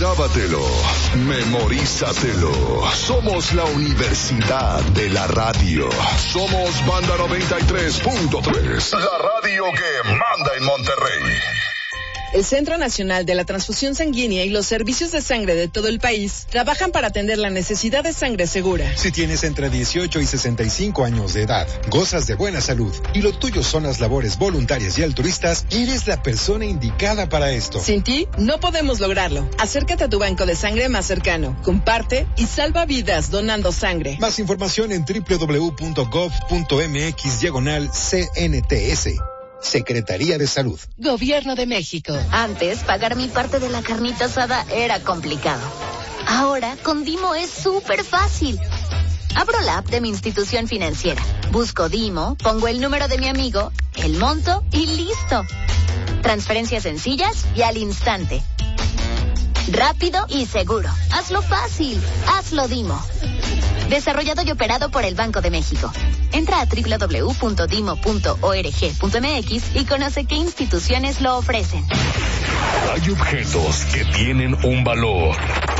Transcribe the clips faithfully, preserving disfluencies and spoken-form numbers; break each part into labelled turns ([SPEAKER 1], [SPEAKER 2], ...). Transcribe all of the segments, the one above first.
[SPEAKER 1] grábatelo, memorízatelo. Somos la Universidad de la Radio. Somos Banda noventa y tres punto tres. La radio que manda en Monterrey.
[SPEAKER 2] El Centro Nacional de la Transfusión Sanguínea y los servicios de sangre de todo el país trabajan para atender la necesidad de sangre segura.
[SPEAKER 3] Si tienes entre dieciocho y sesenta y cinco años de edad, gozas de buena salud y lo tuyo son las labores voluntarias y altruistas, eres la persona indicada para esto.
[SPEAKER 2] Sin ti, no podemos lograrlo. Acércate a tu banco de sangre más cercano, comparte y salva vidas donando sangre.
[SPEAKER 3] Más información en doble u doble u doble u punto gov punto mx diagonal C N T S. Secretaría de Salud.
[SPEAKER 4] Gobierno de México.
[SPEAKER 5] Antes, pagar mi parte de la carnita asada era complicado. Ahora, con Dimo es súper fácil. Abro la app de mi institución financiera, busco Dimo, pongo el número de mi amigo, el monto y listo. Transferencias sencillas y al instante. Rápido y seguro. Hazlo fácil. Hazlo Dimo. Desarrollado y operado por el Banco de México. Entra a doble u doble u doble u punto dimo punto org punto mx y conoce qué instituciones lo ofrecen.
[SPEAKER 1] Hay objetos que tienen un valor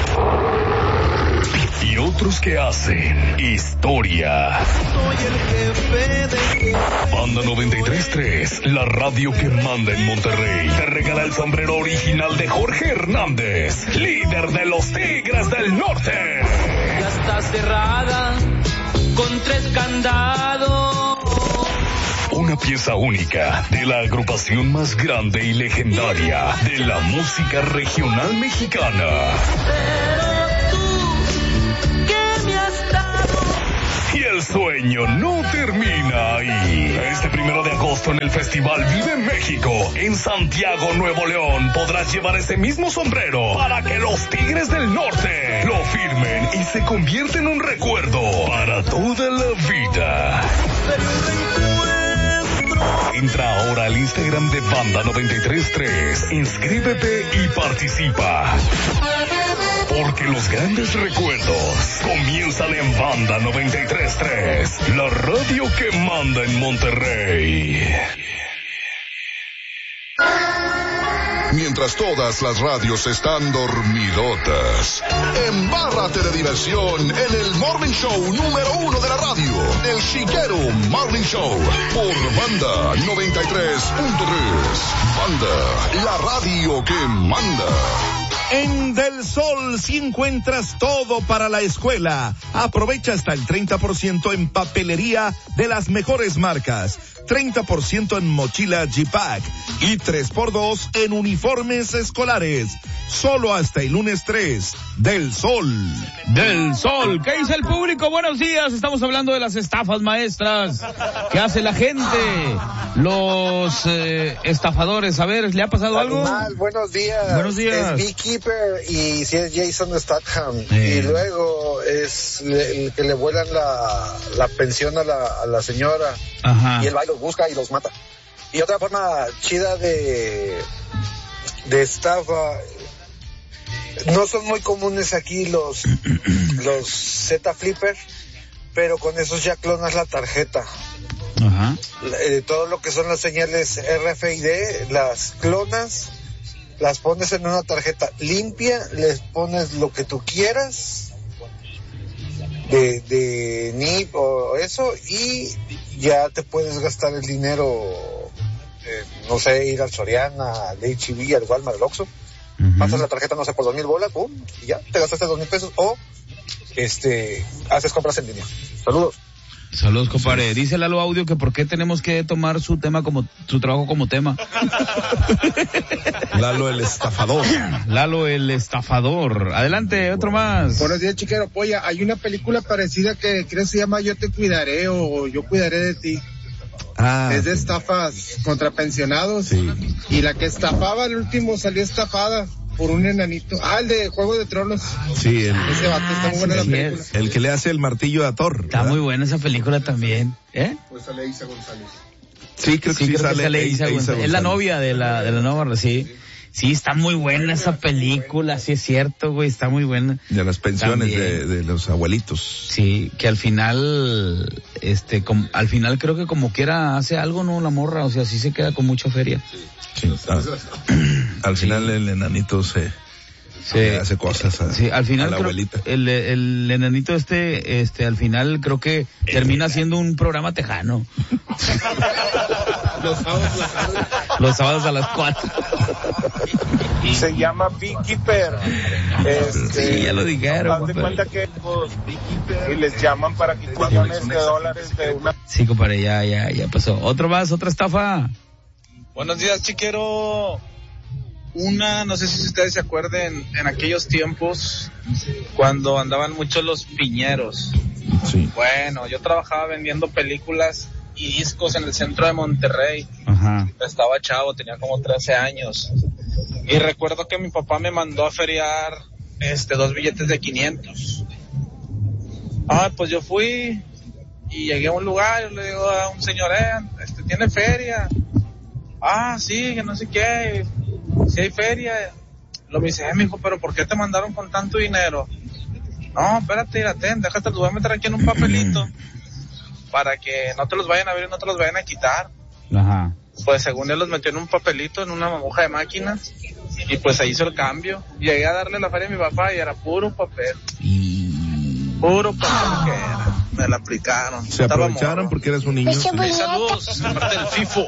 [SPEAKER 1] y otros que hacen historia.
[SPEAKER 6] Soy el jefe de...
[SPEAKER 1] Banda noventa y tres punto tres, la radio que manda en Monterrey, te regala el sombrero original de Jorge Hernández, líder de los Tigres del Norte.
[SPEAKER 6] Ya está cerrada con tres candados.
[SPEAKER 1] Una pieza única de la agrupación más grande y legendaria de la música regional mexicana.
[SPEAKER 6] Pero tú, ¿qué me has dado?
[SPEAKER 1] Y el sueño no termina ahí. Este primero de agosto en el Festival Vive México, en Santiago, Nuevo León, podrás llevar ese mismo sombrero para que los Tigres del Norte lo firmen y se convierta en un recuerdo para toda la vida. Entra ahora al Instagram de Banda noventa y tres punto tres, inscríbete y participa. Porque los grandes recuerdos comienzan en Banda noventa y tres punto tres, la radio que manda en Monterrey. Mientras todas las radios están dormidotas, embárrate de diversión en el Morning Show número uno de la radio, el Chiquero Morning Show, por Banda noventa y tres punto tres. Banda, la radio que manda.
[SPEAKER 7] En Del Sol, si encuentras todo para la escuela, aprovecha hasta el treinta por ciento en papelería de las mejores marcas, treinta por ciento en mochila G-Pack y tres por dos en uniformes escolares. Solo hasta el lunes tres. Del Sol.
[SPEAKER 8] Del Sol. ¿Qué dice el público? Buenos días. Estamos hablando de las estafas maestras que hace la gente, los eh, estafadores. A ver, ¿le ha pasado algo?
[SPEAKER 9] Animal, buenos días.
[SPEAKER 8] Buenos días.
[SPEAKER 9] Es Beekeeper y si es Jason Statham.
[SPEAKER 8] Eh.
[SPEAKER 9] Y luego es le, el que le vuelan la, la pensión a la, a la señora.
[SPEAKER 8] Ajá.
[SPEAKER 9] Y él va y los busca y los mata. Y otra forma chida de, de estafa, no son muy comunes aquí los, los Z Flipper, pero con esos ya clonas la tarjeta.
[SPEAKER 8] Ajá.
[SPEAKER 9] Eh, todo lo que son las señales R F I D, las clonas, las pones en una tarjeta limpia, les pones lo que tú quieras de, de N I P o eso y ya te puedes gastar el dinero, eh, no sé, ir al Soriana, al H E B, al Walmart, al Oxxo, uh-huh. Pasas la tarjeta, no sé, por dos mil bolas, pum, y ya te gastaste dos mil pesos o este haces compras en línea. Saludos.
[SPEAKER 8] Saludos, compadre. Dice Lalo Audio que por qué tenemos que tomar su tema como, su trabajo como tema.
[SPEAKER 7] Lalo el estafador.
[SPEAKER 8] Lalo el estafador. Adelante, otro más.
[SPEAKER 10] Buenos días, Chiquero. Polla, hay una película parecida que creo que se llama Yo te cuidaré o Yo cuidaré de ti.
[SPEAKER 7] Ah.
[SPEAKER 10] Es de estafas contra pensionados.
[SPEAKER 7] Sí.
[SPEAKER 10] Y la que estafaba al último salió estafada por un enanito. Ah, el de Juego de Tronos.
[SPEAKER 7] Sí, el,
[SPEAKER 10] ese vato está muy buena
[SPEAKER 8] sí,
[SPEAKER 10] la película.
[SPEAKER 7] el que le hace el martillo a Thor.
[SPEAKER 8] Está
[SPEAKER 7] ¿verdad?
[SPEAKER 8] muy buena esa película también. ¿Eh?
[SPEAKER 10] Pues sale Isa González.
[SPEAKER 7] Sí, creo que
[SPEAKER 8] sí,
[SPEAKER 7] sí,
[SPEAKER 8] creo
[SPEAKER 7] sale,
[SPEAKER 8] que sale Isa
[SPEAKER 7] Isa
[SPEAKER 8] González. Es la novia de la, de la nueva, sí. Sí, está muy buena esa película, sí es cierto, güey, está muy buena.
[SPEAKER 7] De las pensiones de,
[SPEAKER 8] También.
[SPEAKER 7] de los abuelitos.
[SPEAKER 8] Sí, que al final, este, com, al final creo que como quiera hace algo, ¿no? La morra, o sea, sí se queda con mucha feria.
[SPEAKER 7] Sí, ah, al final
[SPEAKER 8] sí.
[SPEAKER 7] el enanito se,
[SPEAKER 8] Sí,
[SPEAKER 7] le hace cosas a,
[SPEAKER 8] sí, al final
[SPEAKER 7] a la
[SPEAKER 8] creo,
[SPEAKER 7] abuelita.
[SPEAKER 8] El, el enanito este, este, al final creo que termina siendo un programa tejano.
[SPEAKER 10] Los sábados, los sábados.
[SPEAKER 8] Los sábados a las cuatro.
[SPEAKER 4] Se llama Beekeeper. Este,
[SPEAKER 8] sí, ya lo dijeron.
[SPEAKER 4] Haz de cuenta que pues, y les llaman para que millones de dólares de una.
[SPEAKER 8] Sí, compadre, ya, ya, ya pasó. Otro más, otra estafa.
[SPEAKER 11] Buenos días, chiquero. Una, no sé si ustedes se acuerden, en aquellos tiempos, cuando andaban mucho los piñeros.
[SPEAKER 7] Sí.
[SPEAKER 11] Bueno, yo trabajaba vendiendo películas y discos en el centro de Monterrey.
[SPEAKER 8] Ajá.
[SPEAKER 11] Estaba chavo, tenía como trece años. Y recuerdo que mi papá me mandó a feriar este, dos billetes de quinientos. Ah, pues yo fui y llegué a un lugar y le digo a un señor, eh, este, ¿tiene feria? Ah, sí, que no sé qué, si hay feria. Lo me dice, eh, mijo, pero ¿por qué te mandaron con tanto dinero? No, espérate, irate, déjate, los voy a meter aquí en un papelito para que no te los vayan a ver y no te los vayan a quitar.
[SPEAKER 8] Ajá.
[SPEAKER 11] Pues según él los metió en un papelito, en una mamuja de máquina, y pues ahí hizo el cambio. Llegué a darle la feria a mi papá y era puro papel.
[SPEAKER 8] Y...
[SPEAKER 11] Puro papel que era. Me la aplicaron.
[SPEAKER 7] Se
[SPEAKER 11] Estaba
[SPEAKER 7] aprovecharon
[SPEAKER 11] morro.
[SPEAKER 7] porque eres un niño.
[SPEAKER 11] Sí, saludos, de parte del FIFO.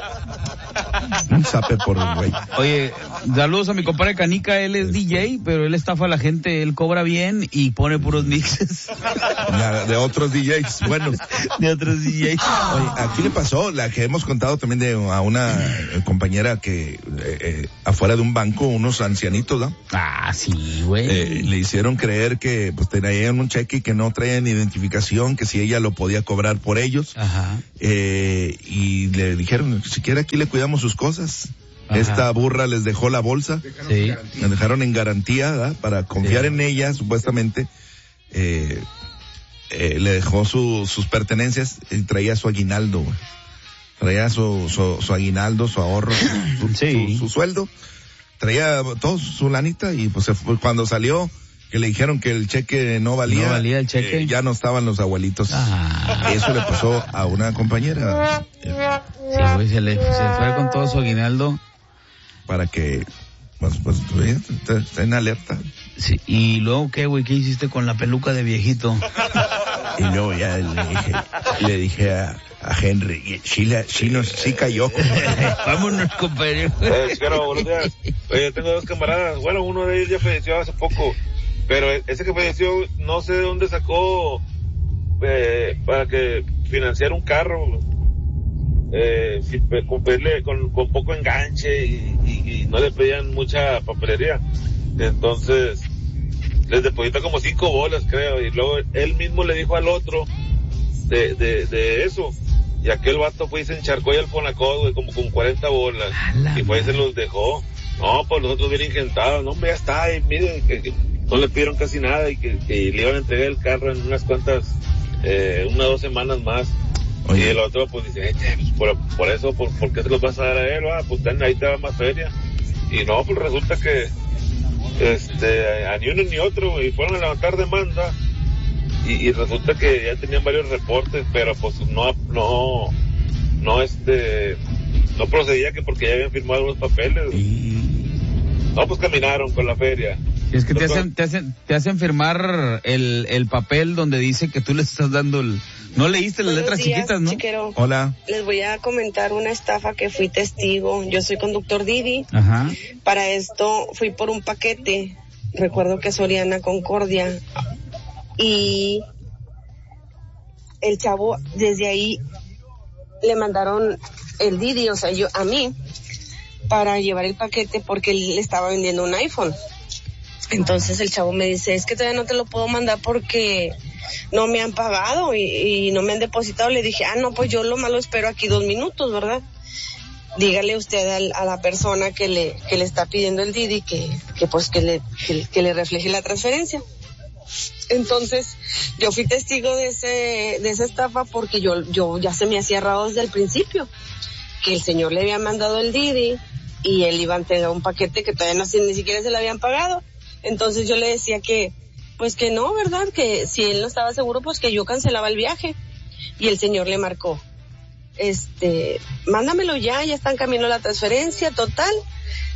[SPEAKER 7] Un zape por el güey.
[SPEAKER 8] Oye, saludos a mi compadre Canica, él es D J, pero él estafa a la gente, él cobra bien y pone puros mixes.
[SPEAKER 7] Ya, de otros D Js, bueno.
[SPEAKER 8] De otros D Js.
[SPEAKER 7] Oye, aquí le pasó, la que hemos contado también de a una eh, compañera que eh, eh, afuera de un banco, unos ancianitos, ¿no?
[SPEAKER 8] Ah, sí, güey.
[SPEAKER 7] Eh, le hicieron creer que pues traían un cheque y que no traían identificación, que si ella lo podía cobrar por ellos.
[SPEAKER 8] Ajá.
[SPEAKER 7] Eh, y le dijeron, siquiera aquí le cuidamos sus cosas. Ajá. Esta burra les dejó la bolsa.
[SPEAKER 8] Sí.
[SPEAKER 7] La dejaron en garantía, ¿verdad? Para confiar
[SPEAKER 8] sí.
[SPEAKER 7] en ella, supuestamente. Eh, eh, le dejó su, sus pertenencias y traía su aguinaldo, güey. Traía su, su, su aguinaldo, su ahorro, su, su,
[SPEAKER 8] sí.
[SPEAKER 7] su, su sueldo. Traía todo su lanita y pues se fue, cuando salió, que le dijeron que el cheque no valía,
[SPEAKER 8] no valía el cheque.
[SPEAKER 7] Eh, ya no estaban los abuelitos.
[SPEAKER 8] Ah.
[SPEAKER 7] Eso le pasó a una compañera.
[SPEAKER 8] Sí, güey, se le se fue con todo su aguinaldo.
[SPEAKER 7] Para que, pues, pues, estén en alerta.
[SPEAKER 8] Sí, y luego, ¿qué, güey? ¿Qué hiciste con la peluca de viejito?
[SPEAKER 7] Y luego ya le dije, le dije a, a Henry, sí, la, sí, nos, sí cayó.
[SPEAKER 8] Vámonos, compadre.
[SPEAKER 12] Eh, pero, buenos días. Oye, tengo dos camaradas. Bueno, uno de ellos ya falleció hace poco. Pero ese que falleció, no sé de dónde sacó eh, para que financiara un carro, eh, con, con, con poco enganche y, y, y no le pedían mucha papelería. Entonces, les depositó como cinco bolas, creo, y luego él mismo le dijo al otro de, de, de eso. Y aquel vato fue y se encharcó ahí al Fonacot, güey, como con cuarenta bolas. Y pues se los dejó. No, pues los otros bien ingentados. No, hombre, ya está, y miren que, que no le pidieron casi nada y que, que le iban a entregar el carro en unas cuantas, eh, una o dos semanas más. Oye. Y el otro pues dice, eh, pues por, por eso, por, ¿por qué se los vas a dar a él? Ah, pues ten, ahí te va más feria. Y no, pues resulta que, este, a ni uno ni otro, y fueron a levantar demanda, y, y resulta que ya tenían varios reportes, pero pues no, no, no este, no procedía que porque ya habían firmado algunos papeles. Y... No, pues caminaron con la feria.
[SPEAKER 8] Es que te hacen, te hacen, te hacen firmar el, el papel donde dice que tú les estás dando el... No leíste las
[SPEAKER 13] Buenos
[SPEAKER 8] letras
[SPEAKER 13] días,
[SPEAKER 8] chiquitas, ¿no?
[SPEAKER 13] Chiquero.
[SPEAKER 7] Hola.
[SPEAKER 13] Les voy a comentar una estafa que fui testigo. Yo soy conductor Didi.
[SPEAKER 8] Ajá.
[SPEAKER 13] Para esto fui por un paquete. Recuerdo que Soriana Concordia. Y el chavo, desde ahí, le mandaron el Didi, o sea, yo, a mí, para llevar el paquete porque él le estaba vendiendo un iPhone. Entonces el chavo me dice, es que todavía no te lo puedo mandar porque no me han pagado y, y no me han depositado. Le dije, ah, no, pues yo lo malo espero aquí dos minutos, ¿verdad? Dígale usted al, a la persona que le que le está pidiendo el Didi que, que pues que le que, que le refleje la transferencia. Entonces yo fui testigo de ese de esa estafa porque yo yo ya se me hacía raro desde el principio que el señor le había mandado el Didi y él iba a entregar un paquete que todavía no ni siquiera se le habían pagado. Entonces yo le decía que, pues que no, ¿verdad? Que si él no estaba seguro, pues que yo cancelaba el viaje. Y el señor le marcó, este, mándamelo ya, ya está en camino la transferencia, total.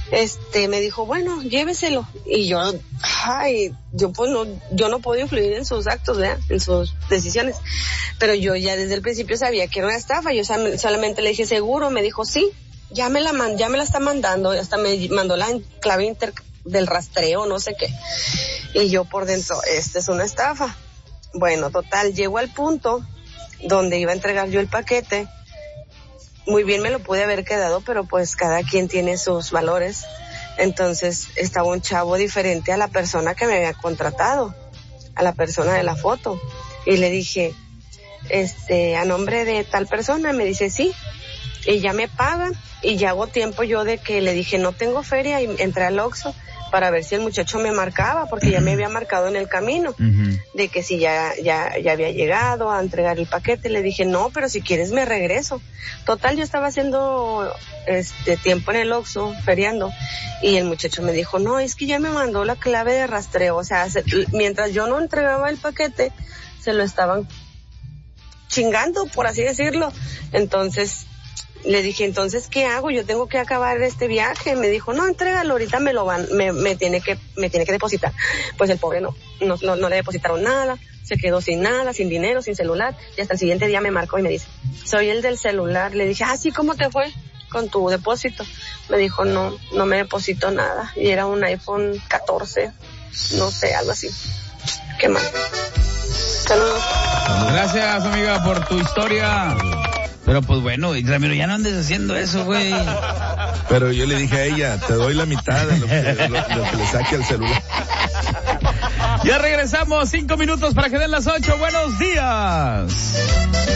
[SPEAKER 13] este, me dijo, bueno, lléveselo. Y yo, ay, yo pues no, yo no puedo influir en sus actos, ¿verdad? En sus decisiones. Pero yo ya desde el principio sabía que era una estafa. Yo solamente le dije, seguro. Me dijo, sí, ya me la man, ya me la está mandando. Hasta me mandó la clave inter del rastreo, no sé qué. Y yo por dentro, esta es una estafa. Bueno, total, llego al punto donde iba a entregar yo el paquete. Muy bien me lo pude haber quedado, pero pues cada quien tiene sus valores. Entonces estaba un chavo diferente a la persona que me había contratado, a la persona de la foto. Y le dije, este, a nombre de tal persona, me dice sí. Y ya me pagan, y ya hago tiempo yo de que le dije, no tengo feria, y entré al Oxxo para ver si el muchacho me marcaba, porque ya me había marcado en el camino, uh-huh. de que si ya, ya, ya había llegado a entregar el paquete. Le dije, no, pero si quieres me regreso. Total, yo estaba haciendo este tiempo en el Oxxo, feriando, y el muchacho me dijo, no, es que ya me mandó la clave de rastreo. O sea, se, mientras yo no entregaba el paquete, se lo estaban chingando, por así decirlo. Entonces, le dije, entonces, ¿qué hago? Yo tengo que acabar este viaje. Me dijo, no, entrégalo, ahorita me lo van, me, me tiene que, me tiene que depositar. Pues el pobre no, no, no, no le depositaron nada, se quedó sin nada, sin dinero, sin celular, y hasta el siguiente día me marcó y me dice, soy el del celular. Le dije, ah, sí, ¿cómo te fue con tu depósito? Me dijo, no, no me depositó nada, y era un iPhone catorce, no sé, algo así. Qué mal. Saludos.
[SPEAKER 8] Gracias, amiga, por tu historia. Pero pues bueno, Ramiro, ya no andes haciendo eso, güey.
[SPEAKER 7] Pero yo le dije a ella, te doy la mitad de lo que, lo, lo que le saque al celular.
[SPEAKER 8] Ya regresamos, cinco minutos para que den las ocho. Buenos días.